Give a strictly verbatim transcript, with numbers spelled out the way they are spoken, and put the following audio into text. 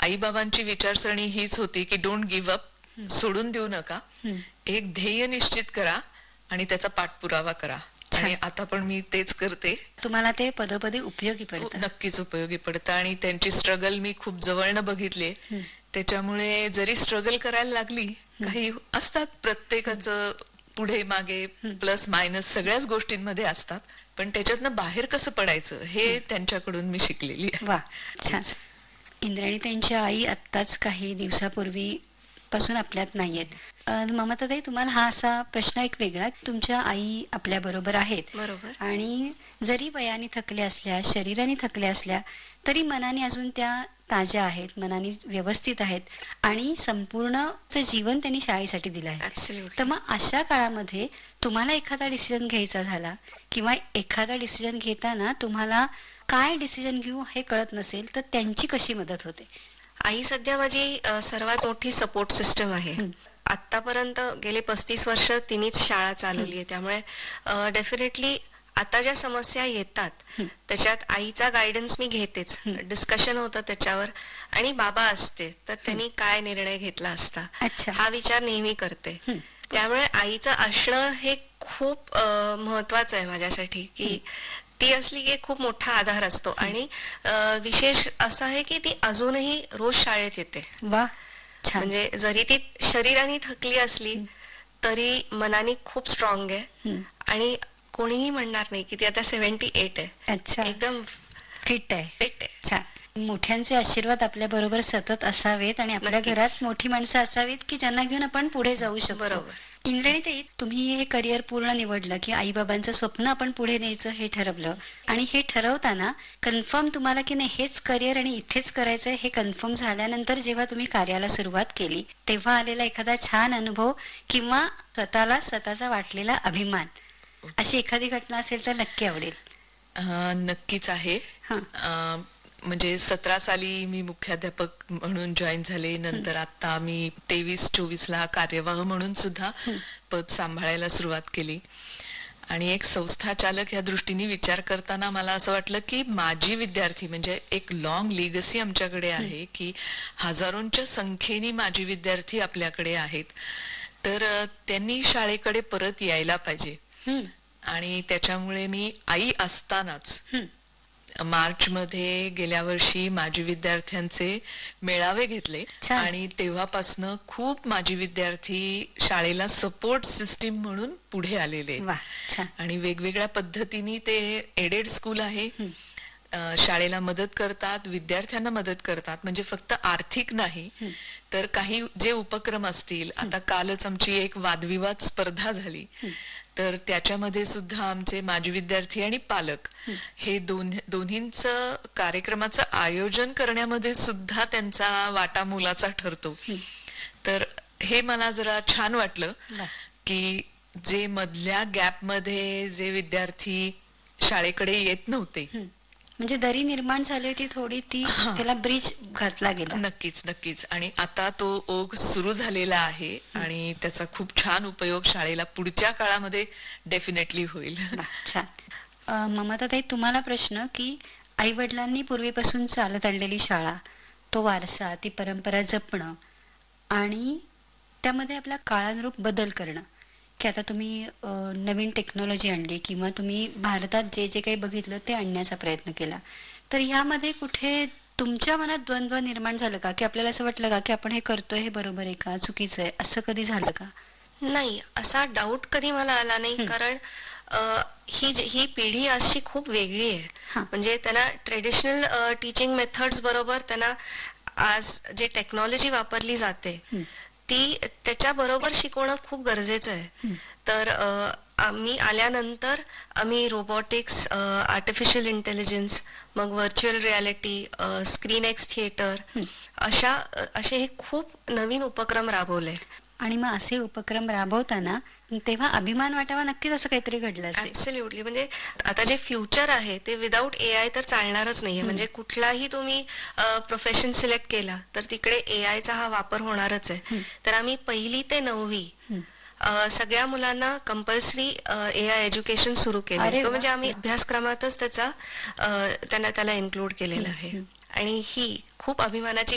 आई बाबांची विचारसरणी हीच होती की डोंट गिव्ह अप, सोडून देऊ नका, एक ध्येय निश्चित करा आणि त्याचा पाठपुरावा करा. आणि आता पण मी तेच करते. तुम्हाला ते पदोपदी उपयोगी पडतं? नक्कीच उपयोगी पडतं. आणि त्यांची स्ट्रगल मी खूप जवळनं बघितली, त्याच्यामुळे जरी स्ट्रगल करायला लागली, काही असतात प्रत्येकाचं पुढे मागे प्लस मायनस सगळ्याच गोष्टींमध्ये असतात, पण त्याच्यातनं बाहेर कसं पडायचं हे त्यांच्याकडून मी शिकलेली आहे. वा, छान. इंद्राणी त्यांची आई आत्ताच काही दिवसापूर्वी पासून आपल्यात नाहीयेत. ममताताई, तुम्हाला हा असा प्रश्न एक वेगळा, तुमच्या आई आपल्या बरोबर आहेत, बरोबर, आणि जरी वयाने थकल्या असल्या, शरीराने थकल्या असल्या, तरी मनाने अजून त्या ताज्या आहेत, मनाने व्यवस्थित आहेत आणि संपूर्ण जीवन त्यांनी शाळेसाठी दिलं आहे. तर मग अशा काळामध्ये तुम्हाला एखादा डिसिजन घ्यायचा झाला किंवा एखादा डिसिजन घेताना तुम्हाला काय डिसिजन घेऊ हे कळत नसेल, तर त्यांची कशी मदत होते? आई सध्या माझी सर्वात मोठी सपोर्ट सिस्टम आहे. आतापर्यंत गेले पस्तीस वर्ष तिनेच शाळा चालवली आहे, त्यामुळे डेफिनेटली आता ज्या समस्या येतात त्याच्यात आईचा गायडन्स मी घेतेच, डिस्कशन होतं त्याच्यावर, आणि बाबा असते तर त्यांनी काय निर्णय घेतला असता हा विचार नेहमी करते. त्यामुळे आईचं असणं हे खूप महत्वाचं आहे माझ्यासाठी, की ती असली की खूप मोठा आधार असतो. आणि विशेष असं आहे की ती अजूनही रोज शाळेत येते. वा, म्हणजे जरी ती शरीराने थकली असली तरी मनाने खूप स्ट्रॉंग आहे, आणि कोणीही म्हणणार नाही की ती आता सेव्हन्टी एट आहे. अच्छा, एकदम फिट आहे. फिट आहे. छान. मोठ्यांचे आशीर्वाद आपल्या बरोबर सतत असावेत आणि आपल्या घरात मोठी माणसं असावीत की ज्यांना घेऊन आपण पुढे जाऊ शकतो. बरोबर. इंद्राणीताई, तुम्ही हे करिअर पूर्ण निवडलं की आई बाबांचं स्वप्न आपण पुढे न्यायचं हे ठरवलं, आणि हे ठरवताना कन्फर्म तुम्हाला की नाही हेच करिअर आणि इथेच करायचंय हे कन्फर्म झाल्यानंतर जेव्हा तुम्ही कार्याला सुरुवात केली तेव्हा आलेला एखादा छान अनुभव किंवा स्वतःला स्वतःचा वाटलेला अभिमान, अशी एखादी घटना असेल तर नक्की आवडेल. नक्कीच आहे. म्हणजे सतरा साली मी मुख्याध्यापक म्हणून जॉईन झाले, नंतर आता मी तेवीस चोवीस ला कार्यवाह म्हणून सुद्धा पद सांभाळायला सुरुवात केली. आणि एक संस्था चालक या दृष्टीने विचार करताना मला असं वाटलं की माझी विद्यार्थी म्हणजे एक लॉंग लिगसी आमच्याकडे आहे, की हजारोंच्या संख्येने माझी विद्यार्थी आपल्याकडे आहेत, तर त्यांनी शाळेकडे परत यायला पाहिजे. आणि त्याच्यामुळे मी आई असतानाच मार्च मध्ये गेल्या वर्षी माजी विद्यार्थ्यांचे मेळावे घेतले, आणि तेव्हापासनं खूप माजी विद्यार्थी शाळेला सपोर्ट सिस्टीम म्हणून पुढे आलेले, आणि वेगवेगळ्या पद्धतीने ते एडेड स्कूल आहे, शाळेला मदत करतात, विद्यार्थ्यांना मदत करतात. म्हणजे फक्त आर्थिक नाही तर काही जे उपक्रम असतील, आता कालच आमची एक वादविवाद स्पर्धा झाली, तर त्याच्यामध्ये सुद्धा आमचे माजी विद्यार्थी आणि पालक हे दोन दोन्हींचं कार्यक्रमाचं आयोजन करण्यामध्ये सुद्धा त्यांचा वाटा मोलाचा ठरतो. तर हे मला जरा छान वाटलं की जे मधल्या गॅप मध्ये जे विद्यार्थी शाळेकडे येत नव्हते, म्हणजे दरी निर्माण झाली होती थोडी, ती त्याला ब्रिज घातला गेला. नक्कीच नक्कीच. आणि आता तो ओघ सुरू झालेला आहे आणि त्याचा खूप छान उपयोग शाळेला पुढच्या काळामध्ये डेफिनेटली होईल. छान. ममताताई, तुम्हाला प्रश्न की आई वडिलांनी पूर्वीपासून चालत आणलेली शाळा, तो वारसा, ती परंपरा जपणं आणि त्यामध्ये आपला काळानुरूप बदल करणं, की आता तुम्ही नवीन टेक्नॉलॉजी आणली किंवा तुम्ही भारतात जे जे काही बघितलं ते आणण्याचा प्रयत्न केला, तर ह्यामध्ये कुठे तुमच्या मनात द्वंद्व निर्माण झालं का, की आपल्याला असं वाटलं का की आपण हे करतोय हे बरोबर आहे का, चुकीचं आहे, असं कधी झालं का? नाही, असा डाऊट कधी मला आला नाही, कारण ही ही पिढी अशी खूप वेगळी आहे. म्हणजे त्यांना ट्रेडिशनल टीचिंग मेथड्स बरोबर त्यांना आज जे टेक्नॉलॉजी वापरली जाते ती त्याच्या बरोबर शिकवणं खूप गरजेचं आहे. तर आम्ही आल्यानंतर आम्ही रोबोटिक्स, आर्टिफिशियल इंटेलिजन्स, मग virtual reality, screen x theatre, अशा असे हे खूप नवीन उपक्रम राबवले. आणि मग असे उपक्रम राबवताना तेव्हा अभिमान वाटावा नक्कीच, असं काहीतरी घडलं असेल. ऍब्सोल्युटली. म्हणजे आता जे फ्युचर आहे ते विदाऊट ए आय तर चालणारच नाहीये. म्हणजे कुठलाही तुम्ही प्रोफेशन सिलेक्ट केला तर तिकडे ए आय चा हा वापर होणारच आहे. तर आम्ही पहिली ते नववी सगळ्या मुलांना कंपल्सरी ए आय एज्युकेशन सुरू केलं. तो म्हणजे आम्ही अभ्यासक्रमातच त्याचा त्यांना त्याला इन्क्लूड केलेला आहे. आणि ही खूप अभिमानाची